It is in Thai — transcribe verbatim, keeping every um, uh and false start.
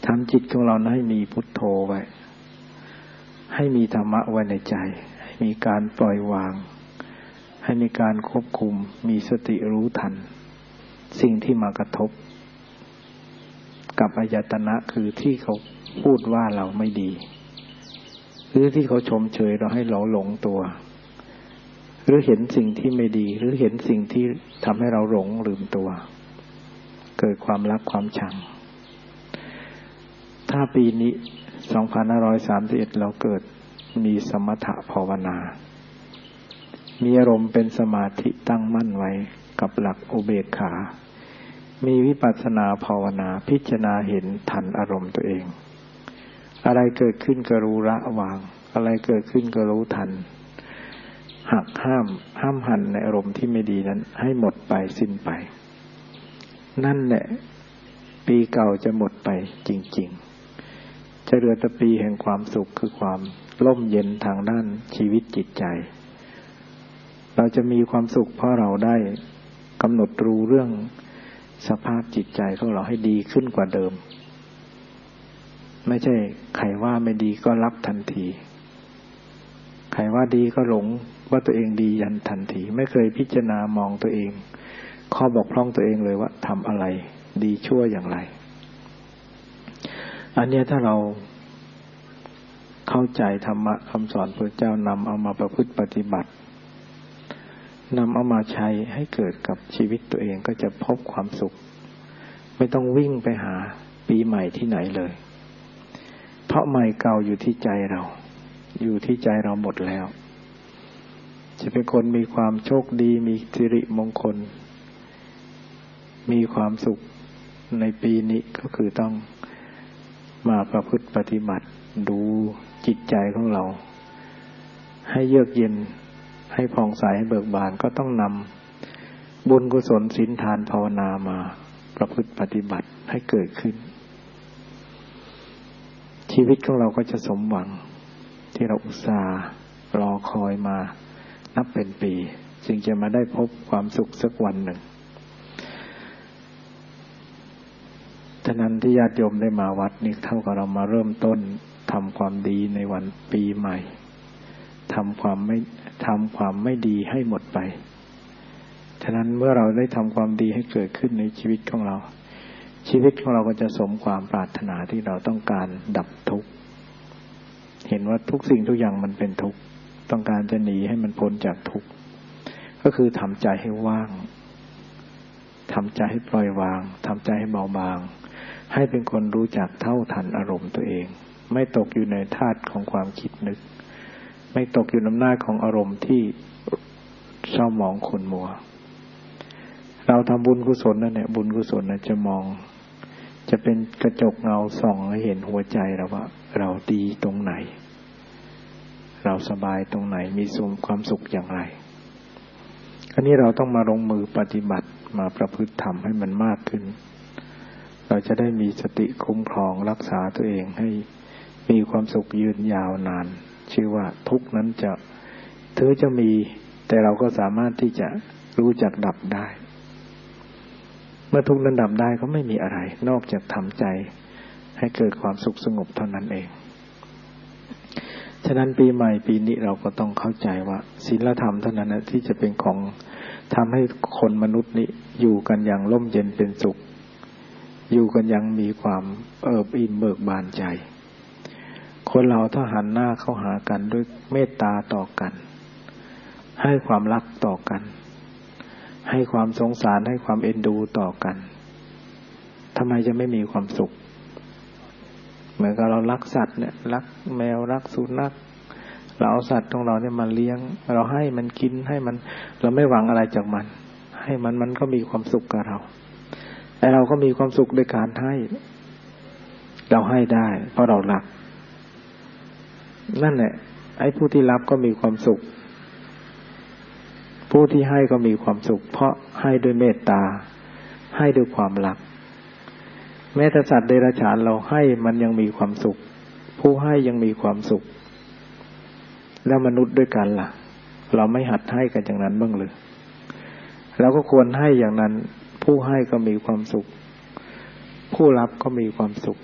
ทำจิตของเราให้มีพุทโธไว้ให้มีธรรมะไว้ในใจให้มีการปล่อยวางให้มีการควบคุมมีสติรู้ทันสิ่งที่มากระทบกับอายตนะคือที่เขาพูดว่าเราไม่ดีหรือที่เขาชมเชยเราให้เราหลงตัวหรือเห็นสิ่งที่ไม่ดีหรือเห็นสิ่งที่ทำให้เราหลงลืมตัวเกิดความรักความชังถ้าปีนี้สองพันห้าร้อยสามสิบเอ็ดเราเกิดมีสมถะภาวนามีอารมณ์เป็นสมาธิตั้งมั่นไว้กับหลักอุเบกขามีวิปัสสนาภาวนาพิจารณาเห็นทันอารมณ์ตัวเองอะไรเกิดขึ้นก็รู้ละวางอะไรเกิดขึ้นก็รู้ทันหักห้ามห้ามหันในอารมณ์ที่ไม่ดีนั้นให้หมดไปสิ้นไปนั่นแหละปีเก่าจะหมดไปจริงๆจะเหลือแต่ปีแห่งความสุขคือความร่มเย็นทางด้านชีวิตจิตใจเราจะมีความสุขเพราะเราได้กำหนดรู้เรื่องสภาพจิตใจของเราให้ดีขึ้นกว่าเดิมไม่ใช่ใครว่าไม่ดีก็รับทันทีใครว่าดีก็หลงว่าตัวเองดียันทันทีไม่เคยพิจารณามองตัวเองข้อบกพร่องตัวเองเลยว่าทำอะไรดีชั่วอย่างไรอันนี้ถ้าเราเข้าใจธรรมะคำสอนพระเจ้านำเอามาประพฤติปฏิบัตินำเอามาใช้ให้เกิดกับชีวิตตัวเองก็จะพบความสุขไม่ต้องวิ่งไปหาปีใหม่ที่ไหนเลยเพราะใหม่เก่าอยู่ที่ใจเราอยู่ที่ใจเราหมดแล้วจะเป็นคนมีความโชคดีมีสิริมงคลมีความสุขในปีนี้ก็คือต้องมาประพฤติปฏิบัติดูจิตใจของเราให้เยือกเย็นให้ผ่องใสให้เบิกบานก็ต้องนำบุญกุศลศีลทานภาวนามาประพฤติปฏิบัติให้เกิดขึ้นชีวิตของเราก็จะสมหวังที่เราอุตส่าห์รอคอยมานับเป็นปีจึงจะมาได้พบความสุขสักวันหนึ่งฉะนั้นที่ญาติโยมได้มาวัดนี้เท่ากับเรามาเริ่มต้นทำความดีในวันปีใหม่ทำความไม่ทำความไม่ดีให้หมดไปฉะนั้นเมื่อเราได้ทำความดีให้เกิดขึ้นในชีวิตของเราชีวิตของเราก็จะสมความปรารถนาที่เราต้องการดับทุกข์เห็นว่าทุกสิ่งทุกอย่างมันเป็นทุกข์ต้องการจะหนีให้มันพ้นจากทุกข์ก็คือทำใจให้ว่างทำใจให้ปล่อยวางทำใจให้เบาบางให้เป็นคนรู้จักเท่าทันอารมณ์ตัวเองไม่ตกอยู่ในธาตุของความคิดนึกไม่ตกอยู่ในอำนาจของอารมณ์ที่เศร้าหมองขุ่นมัวเราทำบุญกุศลนั่นแหละบุญกุศลน่ะจะมองจะเป็นกระจกเงาส่องให้เห็นหัวใจเราว่าเราดีตรงไหนเราสบายตรงไหนมีสุขความสุขอย่างไรอันนี้เราต้องมาลงมือปฏิบัติมาประพฤติธรรมให้มันมากขึ้นเราจะได้มีสติคุ้มครองรักษาตัวเองให้มีความสุขยืนยาวนานชื่อว่าทุกข์นั้นจะถึงจะมีแต่เราก็สามารถที่จะรู้จักดับได้เมื่อทุกข์นั้นดับได้ก็ไม่มีอะไรนอกจากทำใจให้เกิดความสุขสงบเท่านั้นเองฉะนั้นปีใหม่ปีนี้เราก็ต้องเข้าใจว่าศีลธรรมเท่านั้นนะที่จะเป็นของทำให้คนมนุษย์นี้อยู่กันอย่างร่มเย็นเป็นสุขอยู่กันอย่างมีความเอิบอิ่มเบิกบานใจคนเราถ้าหันหน้าเข้าหากันด้วยเมตตาต่อกันให้ความรักต่อกันให้ความสงสารให้ความเอ็นดูต่อกันทำไมจะไม่มีความสุขเหมือนกับเรารักสัตว์เนี่ยรักแมวรักสุนัขเราเอาสัตว์ของเราเนี่ยมาเลี้ยงเราให้มันกินให้มันเราไม่หวังอะไรจากมันให้มันมันก็มีความสุขกับเราแต่เราก็มีความสุขด้วยการให้เราให้ได้เพราะเรารักนั่นแหละไอ้ผู้ที่รับก็มีความสุขผู้ที่ให้ก็มีความสุขเพราะให้ด้วยเมตตาให้ด้วยความรักแม้แต่สัตว์เดรัจฉานเราให้มันยังมีความสุขผู้ให้ยังมีความสุขแล้วมนุษย์ด้วยกันล่ะเราไม่หัดให้กันอย่างนั้นบ้างหรือเราก็ควรให้อย่างนั้นผู้ให้ก็มีความสุขผู้รับก็มีความสุข